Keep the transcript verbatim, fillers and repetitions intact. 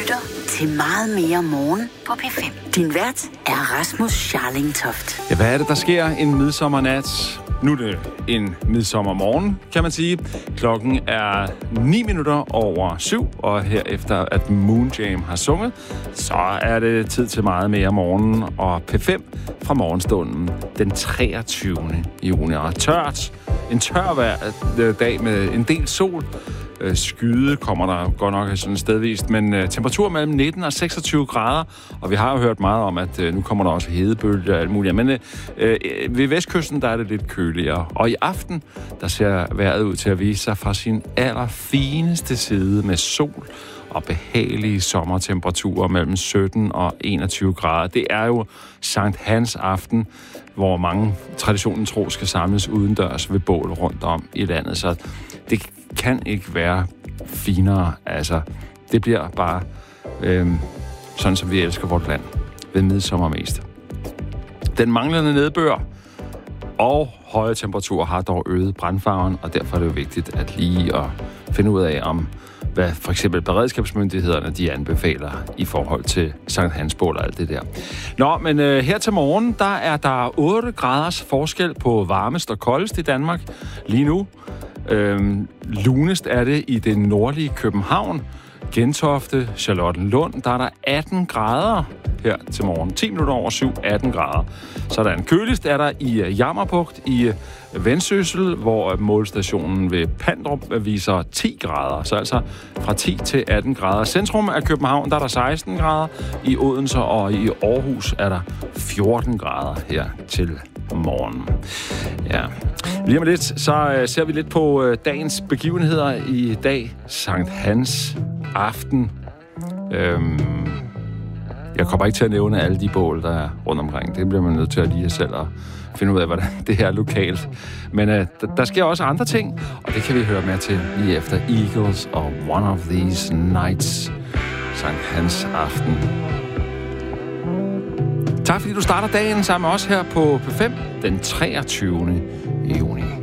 lytter til Meget mere morgen på P fem. Din vært er Rasmus Scharlingtoft. Ja, hvad er det, der sker en midsommernat? Nu er det en midsommermorgen, kan man sige. Klokken er ni minutter over syv, og herefter at Moon Jam har sunget, så er det tid til Meget mere morgen og P fem fra morgenstunden den treogtyvende juni. Og tørt, en tør hver dag med en del sol. Skyde kommer der godt nok sådan stedvist, men uh, temperatur mellem nitten og seksogtyve grader, og vi har jo hørt meget om, at uh, nu kommer der også hedebølger og alt muligt. Men uh, ved vestkysten, der er det lidt køligere. Og i aften, der ser vejret ud til at vise sig fra sin allerfineste side med sol og behagelige sommertemperaturer mellem sytten og enogtyve grader. Det er jo Sankt Hans aften, hvor mange traditionen tro skal samles udendørs ved bål rundt om i landet. Så det kan ikke være finere. Altså, det bliver bare øhm, sådan, som vi elsker vort land ved midsommer mest. Den manglende nedbør og høje temperaturer har dog øget brandfaren, og derfor er det jo vigtigt at lige at finde ud af, om hvad for eksempel beredskabsmyndighederne de anbefaler i forhold til Sankt Hans bål og alt det der. Nå, men øh, her til morgen, der er der otte graders forskel på varmest og koldest i Danmark lige nu. Øhm, lunest er det i det nordlige København, Gentofte, Charlottenlund, der er der atten grader her til morgen. ti minutter over syv, atten grader. Sådan. Køligst er der i Jammerbugt i Vendsyssel, hvor målstationen ved Pandrup viser ti grader. Så altså fra ti til atten grader. Centrum af København, der er der seksten grader. I Odense og i Aarhus er der fjorten grader her til morgen. Ja. Lige om lidt, så uh, ser vi lidt på uh, dagens begivenheder i dag. Sankt Hans aften. Øhm, jeg kommer ikke til at nævne alle de bål, der er rundt omkring. Det bliver man nødt til at lige selv at finde ud af, hvordan det her er lokalt. Men uh, d- der sker også andre ting, og det kan vi høre mere til lige efter Eagles og One of These Nights. Sankt Hans aften. Tak fordi du starter dagen sammen med os her på P fem den treogtyvende